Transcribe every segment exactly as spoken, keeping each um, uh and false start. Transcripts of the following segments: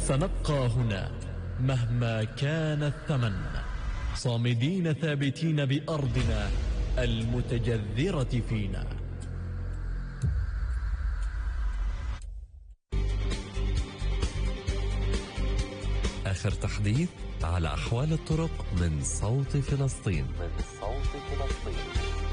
سنبقى هنا مهما كان الثمن، صامدين ثابتين بأرضنا المتجذرة فينا. آخر تحديث على أحوال الطرق من صوت فلسطين. من صوت فلسطين.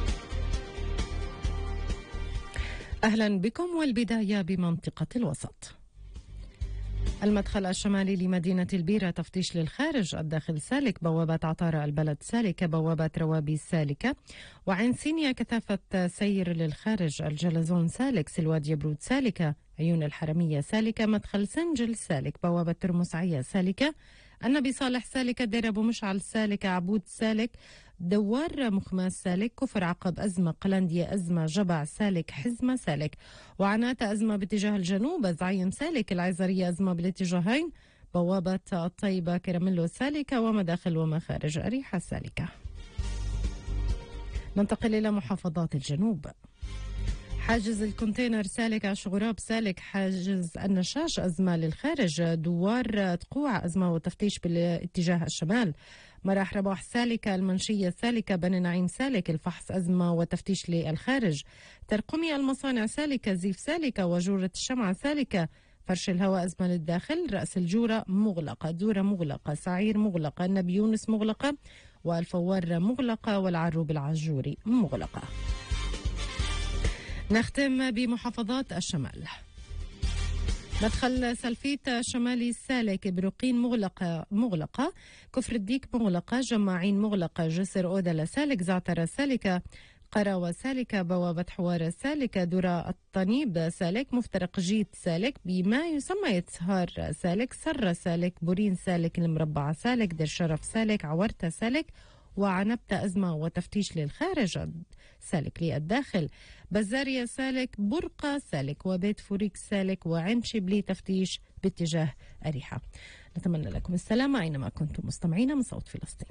أهلا بكم، والبداية بمنطقة الوسط. المدخل الشمالي لمدينة البيرة تفتيش للخارج، الداخل سالك، بوابة عطارة البلد سالكة، بوابة روابي سالكة، وعين سينيا كثافة سير للخارج، الجلزون سالك، سلواد يبرود سالكة، عيون الحرمية سالكة، مدخل سنجل سالك، بوابة ترمسعية سالكة، النبي صالح سالكة، دير أبو مشعل سالكة، عبود سالك، دوار مخماس سالك، كفر عقب أزمة، قلندية أزمة، جبع سالك، حزمة سالك، وعناتة أزمة باتجاه الجنوب، زعيم سالك، العزرية أزمة بالاتجاهين، بوابة الطيبة كراميلو سالكة، ومداخل ومخارج أريحة سالكة. ننتقل إلى محافظات الجنوب. حاجز الكونتينر سالك، عشغراب سالك، حاجز النشاش أزمة للخارج، دوار تقوع أزمة وتفتيش بالاتجاه الشمال، مراح رباح سالكة، المنشية سالكة، بني نعيم سالك، الفحص أزمة وتفتيش للخارج، ترقمي المصانع سالكة، زيف سالكة، وجورة الشمعة سالكة، فرش الهواء أزمة للداخل، رأس الجورة مغلقة، دورة مغلقة، سعير مغلقة، النبي يونس مغلقة، والفوار مغلقة، والعروب العجوري مغلقة. نختم بمحافظات الشمال. مدخل سلفيت شمالي سالك، بروقين مغلقة مغلقة، كفر الديك مغلقة، جماعين مغلقة، جسر أودلة سالك، زعترة سالكة، قراوة سالكة، بوابة حوارة سالكة، درة الطنيب سالك، مفترق جيت سالك، بما يسمى يتسهار سالك، سرة سالك، بورين سالك، المربعة سالك، در شرف سالك، عورتة سالك، وعنبتة أزمة وتفتيش للخارج سالك للداخل، بزارية سالك، برقة سالك، وبيت فوريك سالك، وعين شبلي تفتيش باتجاه أريحة. نتمنى لكم السلامة أينما كنتم مستمعين من صوت فلسطين.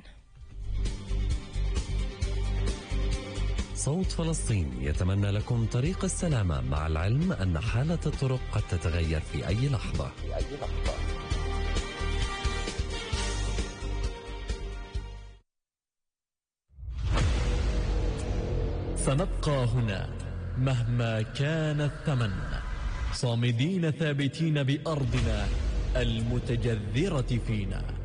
صوت فلسطين يتمنى لكم طريق السلامة، مع العلم أن حالة الطرق قد تتغير في أي لحظة. في أي لحظة. سنبقى هنا مهما كان الثمن، صامدين ثابتين بأرضنا المتجذرة فينا.